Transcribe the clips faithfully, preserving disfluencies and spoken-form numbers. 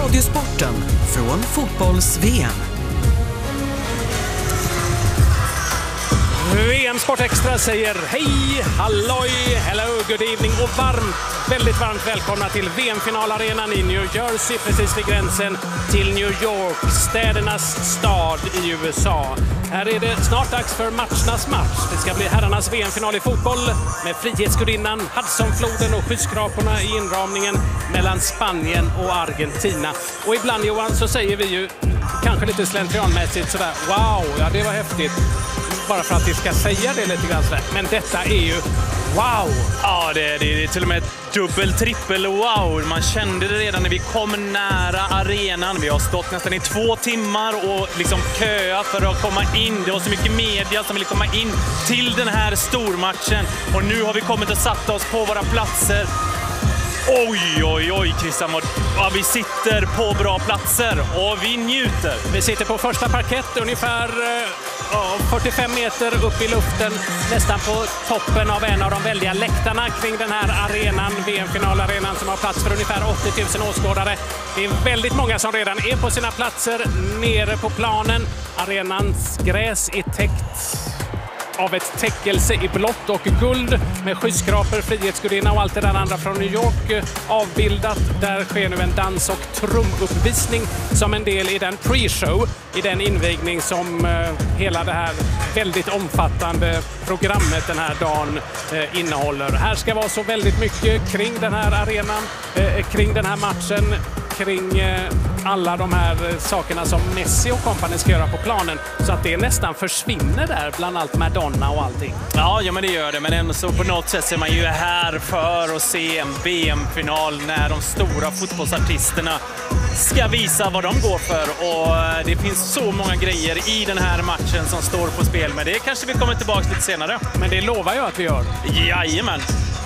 Radiosporten från fotbolls-V M. V M Sport Extra säger hej, halloj, hello, good evening och varmt, väldigt varmt välkomna till V M-finalarenan i New Jersey, precis vid gränsen till New York, städernas stad i U S A. Här är det snart dags för matchernas match. Det ska bli herrarnas V M-final i fotboll med Frihetsgudinnan, Hudsonfloden och skyskraporna i inramningen mellan Spanien och Argentina. Och ibland, Johan, så säger vi ju kanske lite slentrianmässigt sådär, wow, ja det var häftigt. Bara för att vi ska säga det lite grann sådär. Men detta är ju wow! Ja, det är, det är till och med dubbel, trippel wow. Man kände det redan när vi kom nära arenan. Vi har stått nästan i två timmar och liksom köa för att komma in. Det var så mycket media som ville komma in till den här stormatchen. Och nu har vi kommit och satt oss på våra platser. Oj, oj, oj, Christian. Ja, vi sitter på bra platser och vi njuter. Vi sitter på första parkett ungefär ja, fyrtiofem meter upp i luften. Nästan på toppen av en av de väldiga läktarna kring den här arenan. V M-finalarenan som har plats för ungefär åttio tusen åskådare. Det är väldigt många som redan är på sina platser nere på planen. Arenans gräs är täckt av ett täckelse i blått och guld med skyskrapor, Frihetsgudinna och allt det där andra från New York avbildat. Där sker nu en dans- och trumuppvisning som en del i den pre-show, i den invigning som eh, hela det här väldigt omfattande programmet den här dagen eh, innehåller. Här ska vara så väldigt mycket kring den här arenan, eh, kring den här matchen, kring eh, alla de här sakerna som Messi och kompani ska göra på planen, så att det nästan försvinner där bland allt Madonna och allting. Ja, ja men det gör det, men ändå så på något sätt är man ju här för att se en V M-final när de stora fotbollsartisterna ska visa vad de går för, och det finns så många grejer i den här matchen som står på spel, men det kanske vi kommer tillbaka lite senare. Men det lovar jag att vi gör. Jajamän.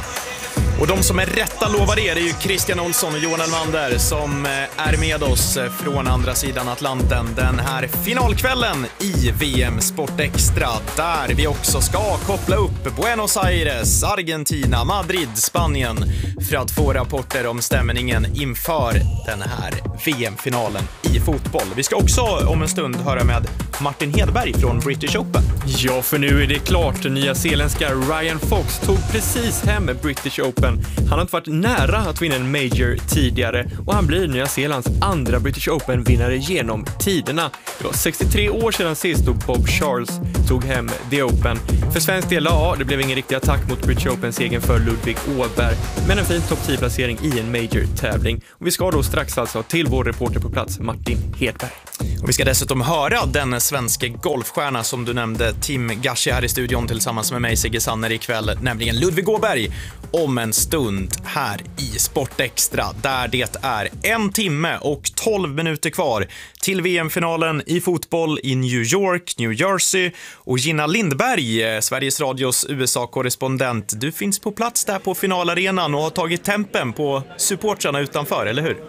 Och de som är rätta lovar det är ju Christian Olsson och Johan Elmander som är med oss från andra sidan Atlanten den här finalkvällen i V M Sport Extra, där vi också ska koppla upp Buenos Aires, Argentina, Madrid, Spanien för att få rapporter om stämningen inför den här V M-finalen i fotboll. Vi ska också om en stund höra med Martin Hedberg från British Open. Ja, för nu är det klart. Den nya zeeländska Ryan Fox tog precis hem British Open. Han har inte varit nära att vinna en major tidigare och han blir Nya Zeelands andra British Open-vinnare genom tiderna. Det var sextiotre år sedan sist då Bob Charles tog hem The Open. För svensk del, ja, det blev ingen riktig attack mot British Opens egen för Ludvig Åberg, men en fin topp tio-placering i en major-tävling. Och vi ska då strax alltså till vår reporter på plats, Martin Hedberg. Och vi ska dessutom höra den svenska golfstjärna som du nämnde, Tim Gashi, här i studion tillsammans med mig, Sigge Sanner, ikväll, nämligen Ludvig Åberg, om en stund här i Sport Extra, där det är en timme och tolv minuter kvar till V M-finalen i fotboll i New York, New Jersey. Och Gina Lindberg, Sveriges Radios U S A-korrespondent, du finns på plats där på finalarenan och har tagit tempen på supportrarna utanför, eller hur?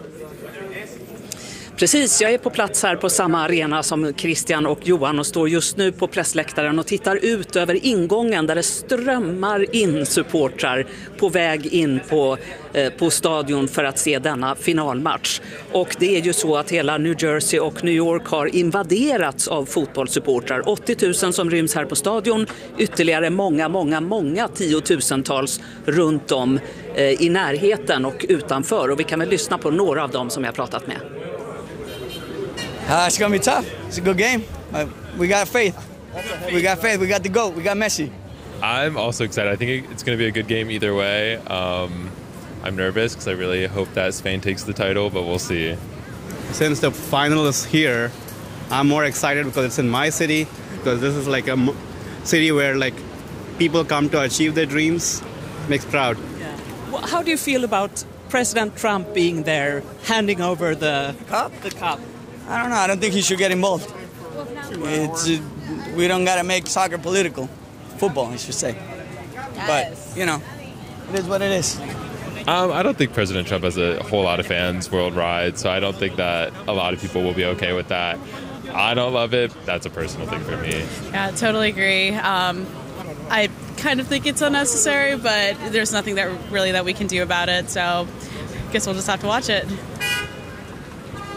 Precis, jag är på plats här på samma arena som Christian och Johan och står just nu på pressläktaren och tittar ut över ingången där det strömmar in supportrar på väg in på, eh, på stadion för att se denna finalmatch. Och det är ju så att hela New Jersey och New York har invaderats av fotbollssupportrar. åttio tusen som ryms här på stadion, ytterligare många, många, många tiotusentals runt om eh, i närheten och utanför. Och vi kan väl lyssna på några av dem som jag pratat med. Uh, it's going to be tough. It's a good game. Uh, we got faith. We got faith. We got the GOAT. We got Messi. I'm also excited. I think it's going to be a good game either way. Um, I'm nervous because I really hope that Spain takes the title, but we'll see. Since the final is here, I'm more excited because it's in my city, because this is like a m- city where like people come to achieve their dreams. Makes proud. Yeah. Well, how do you feel about President Trump being there, handing over the Cup? The cup? I don't know. I don't think he should get involved. It's, uh, we don't got to make soccer political. Football, I should say. Yes. But, you know, it is what it is. Um, I don't think President Trump has a whole lot of fans worldwide, so I don't think that a lot of people will be okay with that. I don't love it. That's a personal thing for me. Yeah, totally agree. Um, I kind of think it's unnecessary, but there's nothing that really that we can do about it, so I guess we'll just have to watch it.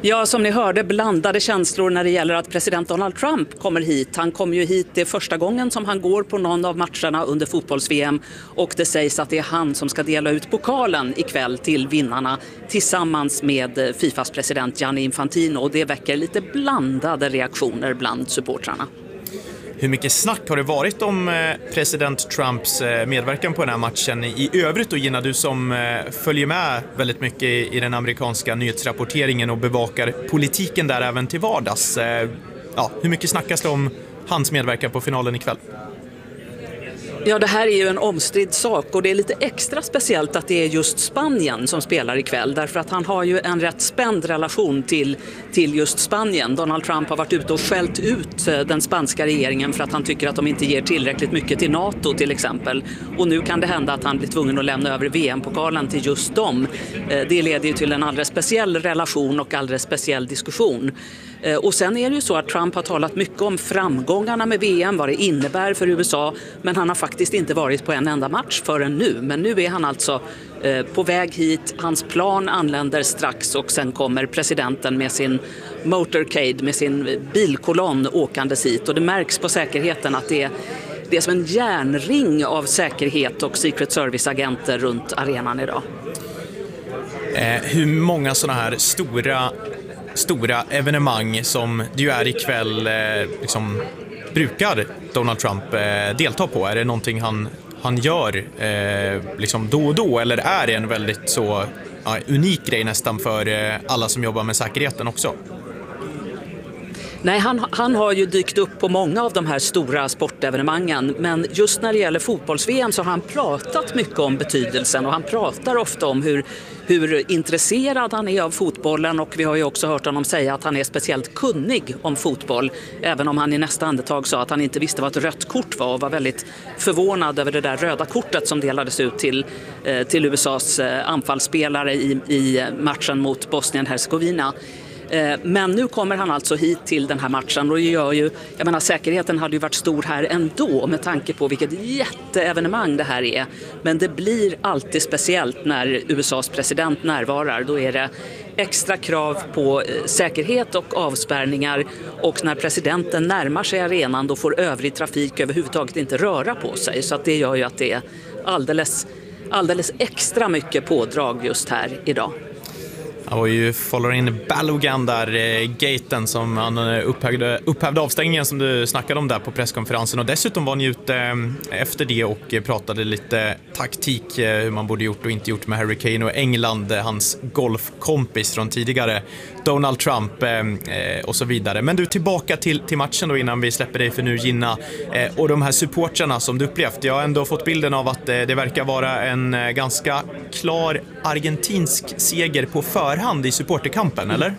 Ja, som ni hörde, blandade känslor när det gäller att president Donald Trump kommer hit. Han kommer ju hit, det är första gången som han går på någon av matcherna under fotbolls-V M, och det sägs att det är han som ska dela ut pokalen ikväll till vinnarna tillsammans med Fifas president Gianni Infantino, och det väcker lite blandade reaktioner bland supportrarna. Hur mycket snack har det varit om president Trumps medverkan på den här matchen i övrigt, och Gina, du som följer med väldigt mycket i den amerikanska nyhetsrapporteringen och bevakar politiken där även till vardags? Ja, hur mycket snackas det om hans medverkan på finalen ikväll? Ja, det här är ju en omstridd sak, och det är lite extra speciellt att det är just Spanien som spelar ikväll, därför att han har ju en rätt spänd relation till, till just Spanien. Donald Trump har varit ute och skällt ut den spanska regeringen för att han tycker att de inte ger tillräckligt mycket till NATO till exempel, och nu kan det hända att han blir tvungen att lämna över V M-pokalen till just dem. Det leder ju till en alldeles speciell relation och alldeles speciell diskussion. Och sen är det ju så att Trump har talat mycket om framgångarna med V M, vad det innebär för U S A, men han har faktiskt inte varit på en enda match förrän nu. Men nu är han alltså eh, på väg hit, hans plan anländer strax, och sen kommer presidenten med sin motorcade, med sin bilkolonn åkandes hit, och det märks på säkerheten att det är, det är som en järnring av säkerhet och Secret Service-agenter runt arenan idag. Eh, hur många sådana här stora stora evenemang som det ju är ikväll eh, liksom, brukar Donald Trump eh, delta på? Är det någonting han, han gör eh, liksom då och då, eller är det en väldigt så ja, unik grej nästan för eh, alla som jobbar med säkerheten också? Nej, han, han har ju dykt upp på många av de här stora sportevenemangen, men just när det gäller fotbolls-V M så har han pratat mycket om betydelsen, och han pratar ofta om hur, hur intresserad han är av fotbollen, och vi har ju också hört honom säga att han är speciellt kunnig om fotboll, även om han i nästa andetag sa att han inte visste vad ett rött kort var och var väldigt förvånad över det där röda kortet som delades ut till, till U S As anfallsspelare i, i matchen mot Bosnien-Hercegovina. Men nu kommer han alltså hit till den här matchen, och det gör ju, jag menar, säkerheten hade ju varit stor här ändå med tanke på vilket jätteevenemang det här är. Men det blir alltid speciellt när U S As president närvarar. Då är det extra krav på säkerhet och avspärrningar, och när presidenten närmar sig arenan då får övrig trafik överhuvudtaget inte röra på sig. Så att det gör ju att det är alldeles, alldeles extra mycket pådrag just här idag. Det var ju Folarin Balogun där, eh, gaten som han upphävde, upphävde avstängningen som du snackade om där på presskonferensen, och dessutom var han ju ute eh, efter det och eh, pratade lite taktik, eh, hur man borde gjort och inte gjort med Harry Kane och England, eh, hans golfkompis från tidigare, Donald Trump eh, och så vidare. Men du, tillbaka till, till matchen då innan vi släpper dig för nu, Gina, eh, och de här supportrarna som du upplevt. Jag har ändå fått bilden av att eh, det verkar vara en eh, ganska klar argentinsk seger på för hand i supporterkampen, eller?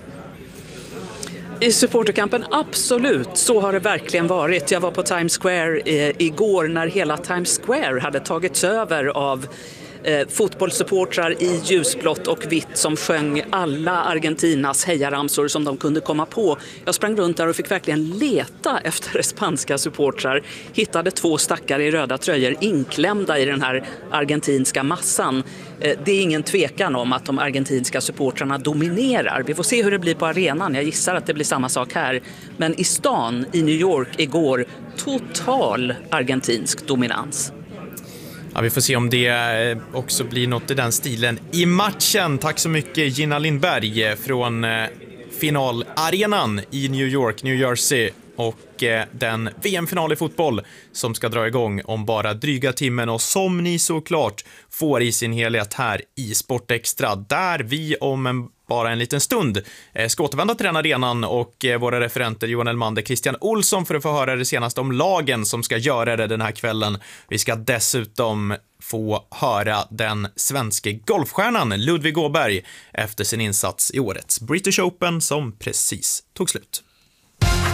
I supporterkampen, absolut. Så har det verkligen varit. Jag var på Times Square eh, igår när hela Times Square hade tagits över av eh, fotbollssupportrar i ljusblått och vitt som sjöng alla Argentinas hejaramsor som de kunde komma på. Jag sprang runt där och fick verkligen leta efter spanska supportrar. Hittade två stackare i röda tröjor inklämda i den här argentinska massan. Det är ingen tvekan om att de argentinska supportrarna dominerar. Vi får se hur det blir på arenan. Jag gissar att det blir samma sak här. Men i stan, i New York igår, total argentinsk dominans. Ja, vi får se om det också blir något i den stilen i matchen. Tack så mycket, Gina Lindberg från finalarenan i New York, New Jersey. Och den V M-final i fotboll som ska dra igång om bara dryga timmen, och som ni såklart får i sin helhet här i Sport Extra, där vi om en, bara en liten stund ska återvända till den arenan, och våra referenter Johan Elmander, Christian Olsson, för att få höra det senaste om lagen som ska göra det den här kvällen. Vi ska dessutom få höra den svenska golfstjärnan Ludvig Åberg efter sin insats i årets British Open som precis tog slut.